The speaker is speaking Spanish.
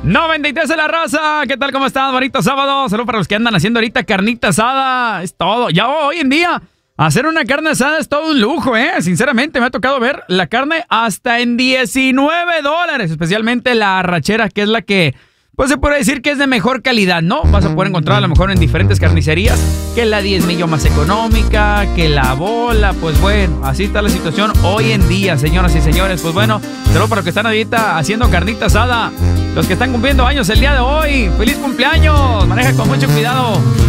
93 de la raza, ¿qué tal? ¿Cómo están? Bonito sábado. Saludos para los que andan haciendo ahorita carnita asada. Es todo. Ya hoy en día, hacer una carne asada es todo un lujo, ¿eh? Sinceramente, me ha tocado ver la carne hasta en $19. Especialmente la arrachera, que es la que, pues se puede decir que es de mejor calidad, ¿no? Vas a poder encontrar a lo mejor en diferentes carnicerías, que la 10 millo más económica, que la bola, pues bueno, así está la situación hoy en día, señoras y señores. Pues bueno, saludos para los que están ahorita haciendo carnita asada. Los que están cumpliendo años el día de hoy, ¡feliz cumpleaños! Maneja con mucho cuidado.